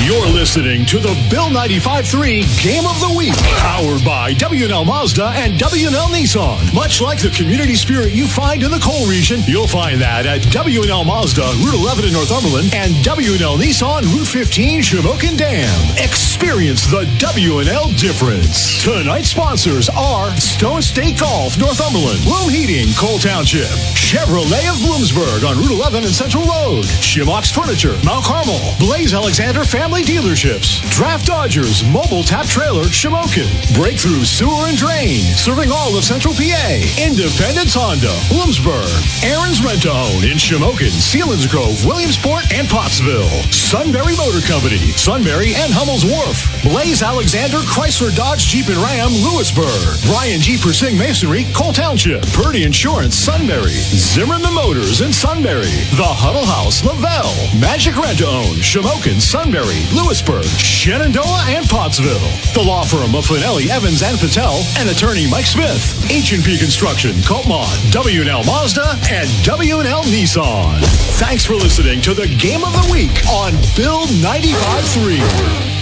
You're listening to the Bill 95.3 Game of the Week, powered by W&L Mazda and W&L Nissan. Much like the community spirit you find in the coal region, you'll find that at W&L Mazda, Route 11 in Northumberland, and W&L Nissan, Route 15, Shamokin Dam. Experience the W&L difference. Tonight's sponsors are Stone State Golf, Northumberland, Bloom Heating, Cole Township, Chevrolet of Bloomsburg on Route 11 and Central Road, Shimox Furniture, Mount Carmel, Blaze Alexander Family Dealerships, Draft Dodgers, Mobile Tap Trailer, Shamokin, Breakthrough Sewer and Drain, serving all of Central PA, Independence Honda, Bloomsburg, Aaron's Rent-to-Own in Shamokin, Sealands Grove, Williamsport, and Pottsville, Sunbury Motor Company, Sunbury and Hummel's Wharf, Blaze Alexander Chrysler Dodge Jeep and Ram, Lewisburg, Brian G. Persing Masonry, Cole Township, Purdy Insurance, Sunbury, Zimmerman Motors in Sunbury, The Huddle House, Lavelle, Magic Rent-to-Own, Shamokin, Sunbury, Lewisburg, Shenandoah, and Pottsville. The law firm of Finelli, Evans, and Patel, and attorney Mike Smith. H&P Construction, Coltmont, W&L Mazda, and W&L Nissan. Thanks for listening to the Game of the Week on Bill 95.3.